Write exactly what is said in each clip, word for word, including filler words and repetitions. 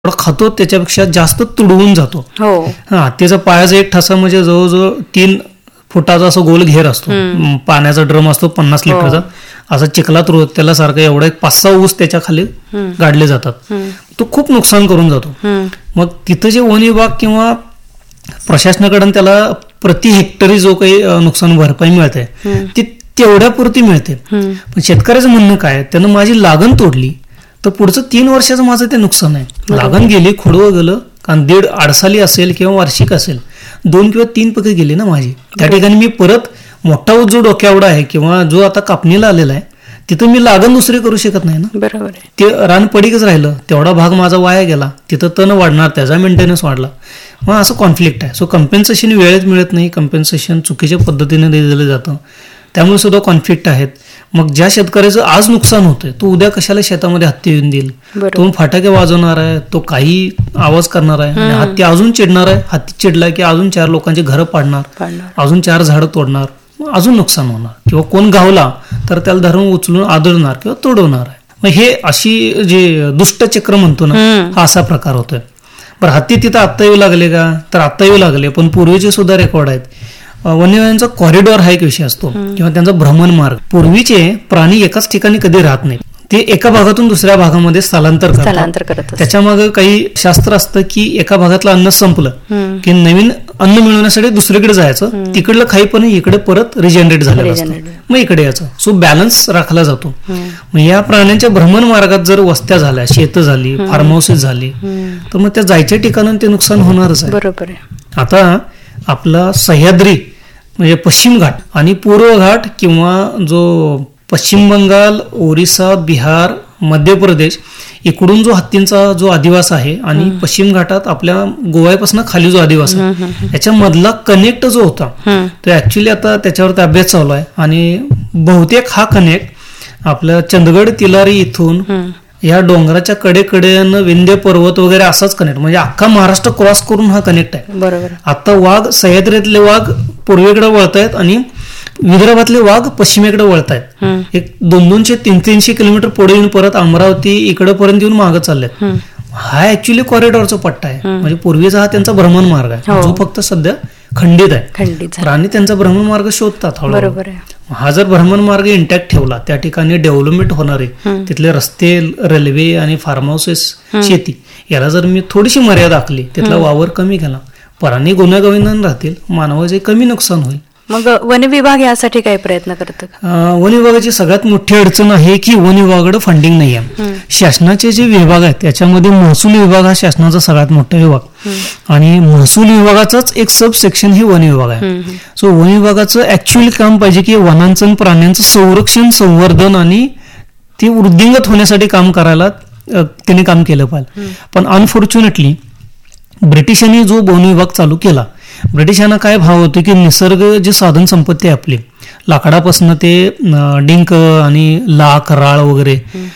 खातो त्याच्यापेक्षा जास्त तुडवून जातो. हा हत्तीचा पायाचा एक ठसा म्हणजे जवळजवळ तीन फुटाचा असं गोल घेर असतो. पाण्याचा ड्रम असतो पन्नास लिटरचा, असा चिखलात रोज त्याला सारखं एवढा एक पाच सहा ऊस त्याच्या खाली गाडले जातात. तो खूप नुकसान करून जातो. मग तिथं जे वन विभाग किंवा प्रशासनाकडून त्याला प्रति हेक्टरी जो काही नुकसान भरपाई मिळते ती तेवढ्यापुरती मिळते. पण शेतकऱ्याचं म्हणणं काय, त्यानं माझी लागण तोडली तर पुढचं तीन वर्षाचं माझं ते नुकसान आहे. लागण गेली, खोडवं गेलं, कारण दीड आडसाली असेल किंवा वार्षिक असेल, दोन किंवा तीन पिकं गेली ना माझी. त्या ठिकाणी मी परत मोठा ऊस जो डोक्यावडा आहे किंवा जो आता कापणीला आलेला आहे तिथं मी लागण दुसरी करू शकत नाही ना. बरोबर आहे. ते रान पडीकच राहिलं, तेवढा भाग माझा वाया गेला, तिथं तण वाढणार, त्याचा मेंटेनन्स वाढला. मग असं कॉन्फ्लिक्ट आहे. सो कम्पेन्सेशन वेळेत मिळत नाही, कम्पेन्सेशन चुकीच्या पद्धतीने दिलं जातं, त्यामुळे सुद्धा कॉन्फ्लिक्ट आहेत. मग ज्या शेतकऱ्याचं आज नुकसान होतंय तो उद्या कशाला शेतामध्ये हत्ती येऊन देईल, तो फटाके वाजवणार आहे, तो काही आवाज करणार आहे, आणि हत्ती अजून चिडणार आहे. हत्ती चिडला की अजून चार लोकांची घरं पाडणार, अजून चार झाडं तोडणार, अजून नुकसान होणार. किंवा कोण गावला तर त्याला धरून उचलून आदळणार किंवा तोडवणार आहे. मग हे अशी जे दुष्टचक्र म्हणतो ना, हा असा प्रकार होतोय. बरं, हत्ती तिथं आत्ता येऊ लागले का, तर आत्ता येऊ लागले, पण पूर्वीचे सुद्धा रेकॉर्ड आहेत. वन्यजीवांचा कॉरिडॉर हा एक विषय असतो किंवा त्यांचा भ्रमण मार्ग. पूर्वीचे प्राणी एकाच ठिकाणी कधी राहत नाहीत, ते एका भागातून दुसऱ्या भागामध्ये स्थलांतर करतात. त्याच्या मागे काही शास्त्र असतं की एका भागातलं अन्न संपलं की नवीन अन्न मिळवण्यासाठी दुसरीकडे जायचं, तिकडलं खाईपर्यंत इकडे परत रिजनरेट झालेलं असतं, मग इकडे यायचं. सो बॅलन्स राखला जातो. मग या प्राण्यांच्या भ्रमण मार्गात जर वस्त्या झाल्या, शेतं झाली, फार्म हाऊसेस झाली, तर मग त्या जायच्या ठिकाणून ते नुकसान होणारच आहे. बरोबर आहे. आता आपला सह्याद्री म्हणजे पश्चिम घाट आणि पूर्व घाट किंवा जो पश्चिम बंगाल, ओरिसा, बिहार, मध्य प्रदेश इकडून जो हत्तींचा जो अधिवास आहे आणि पश्चिम घाटात आपल्या गोव्यापासून खाली जो अधिवास आहे याच्यामधला कनेक्ट जो होता तो ऍक्च्युली आता त्याच्यावरती अभ्यास चालू आहे. आणि बहुतेक हा कनेक्ट आपल्या चंदगड तिलारी इथून या डोंगराच्या कडेकडेनं विंध्य पर्वत वगैरे असाच कनेक्ट, म्हणजे अख्खा महाराष्ट्र क्रॉस करून हा कनेक्ट आहे. बरोबर. आता वाघ सह्याद्रीतले वाघ पूर्वेकडे वळतायत आणि विदर्भातले वाघ पश्चिमेकडे वळतायत. एक दोन दोनशे तीन तीनशे किलोमीटर पुढे येऊन परत अमरावती इकडे पर्यंत येऊन मागं चाललेत. हा ऍक्च्युली कॉरिडॉरचा पट्टा आहे, म्हणजे पूर्वीचा हा त्यांचा भ्रमण मार्ग आहे जो फक्त सध्या खंडित आहे. प्राणी त्यांचा भ्रमण मार्ग शोधतात हळूहळू. हा जर भ्रमण मार्ग इंटॅक्ट ठेवला, त्या ठिकाणी डेव्हलपमेंट होणारे तिथले रस्ते, रेल्वे आणि फार्म हाऊसेस, शेती याला जर मी थोडीशी मर्यादा आखली, तिथला वावर कमी केला, प्राणी गुण्यागोविंदाने राहतील, मानवाचे कमी नुकसान होईल. मग वन विभाग यासाठी काय प्रयत्न करतात? वन विभागाची सगळ्यात मोठी अडचण आहे की वन विभागाकडे फंडिंग नाही आहे. शासनाचे जे विभाग आहेत त्याच्यामध्ये महसूल विभाग हा शासनाचा सगळ्यात मोठा विभाग आणि महसूल विभागाचाच एक सब सेक्शन हे वन विभाग आहे. सो वन विभागाचं ऍक्च्युअली काम पाहिजे की वनांचं आणि प्राण्यांचं संरक्षण, संवर्धन आणि ते वृद्धिंगत होण्यासाठी काम करायला त्याने काम केलं पाहिजे. पण अनफॉर्च्युनेटली ब्रिटिशांनी जो वन विभाग चालू केला, ब्रिटिशांना काय भाव होतो की निसर्ग जे साधन संपत्ती आहे आपली, लाकडापासून ते डिंक आणि लाख, राळ वगैरे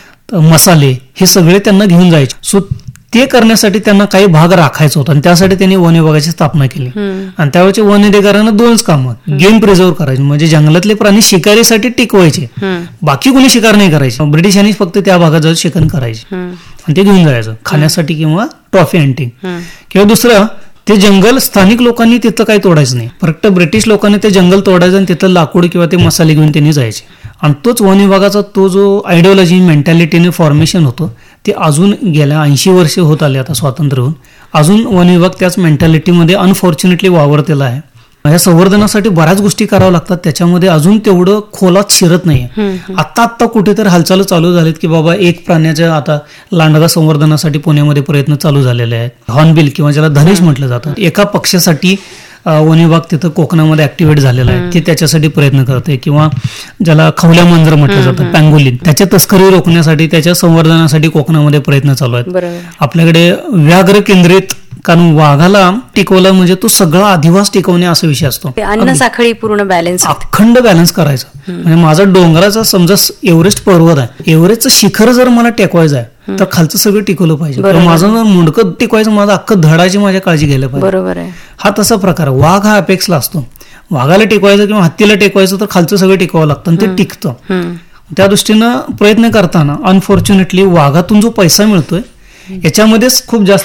मसाले हे सगळे त्यांना घेऊन जायचे. सो ते करण्यासाठी त्यांना काही भाग राखायचा होता आणि त्यासाठी त्यांनी वन विभागाची स्थापना केली. आणि त्यावेळेच्या वन अधिकाऱ्यांना दोनच कामं, गेम प्रिझर्व करायचे, म्हणजे जंगलातले प्राणी शिकारीसाठी टिकवायचे, बाकी कोणी शिकार नाही करायचे. ब्रिटिशांनी फक्त त्या भागात जाऊन शिकार करायचे आणि ते घेऊन जायचं खाण्यासाठी किंवा ट्रॉफी हंटिंग. किंवा दुसरं, ते जंगल स्थानिक लोकांनी तिथं काही तोडायचं नाही, फक्त ब्रिटिश लोकांनी ते जंगल तोडायचं आणि तिथं लाकूड किंवा ते मसाले घेऊन त्यांनी जायचे. आणि तोच वन विभागाचा तो जो आयडिओलॉजी, मेंटॅलिटीने फॉर्मेशन होतं ते अजून गेल्या ऐंशी वर्ष होत आले आता स्वातंत्र्य होऊन, अजून वन विभाग त्याच मेंटॅलिटीमध्ये अनफॉर्च्युनेटली वावरतेला आहे. या संवर्धनासाठी बऱ्याच गोष्टी कराव्या लागतात, त्याच्यामध्ये अजून तेवढं खोलात शिरत नाहीये. आत्ता आत्ता कुठेतरी हालचाल चालू झालीत की बाबा एक प्राण्याच्या आता लांडगा संवर्धनासाठी पुण्यामध्ये प्रयत्न चालू झालेले आहेत. हॉर्नबिल किंवा ज्याला धनेश म्हटलं जातं, एका पक्षासाठी वन विभाग तिथं कोकणामध्ये ऍक्टिव्हेट झालेला आहे, ते त्याच्यासाठी प्रयत्न करते. किंवा ज्याला खवल्या मांजर म्हटलं जातं, पँगोलिन, त्याच्या तस्करी रोखण्यासाठी, त्याच्या संवर्धनासाठी कोकणामध्ये प्रयत्न चालू आहेत. आपल्याकडे व्याघ्र केंद्रित, कारण वाघाला टिकवला म्हणजे तो सगळा अधिवास टिकवणे असा विषय असतो. अन्न साखळी पूर्ण बॅलन्स, अखंड बॅलन्स करायचा. म्हणजे माझा डोंगराचा समजा एव्हरेस्ट पर्वत आहे, एव्हरेस्टचं शिखर जर मला टेकवायचं आहे तर खालचं सगळं टिकवलं पाहिजे. माझं जर मुंडकं टिकवायचं, माझं अख्खं धडाची माझ्या काळजी घ्यायला पाहिजे. बरोबर आहे. हा तसा प्रकार. वाघ हा अपेक्सला असतो, वाघाला टिकवायचं किंवा हत्तीला टिकवायचं तर खालचं सगळं टिकवावं लागतं आणि ते टिकतं. त्या दृष्टीनं प्रयत्न करताना अनफॉर्च्युनेटली वाघातून जो पैसा मिळतोय याच्यामध्येच खूप जास्त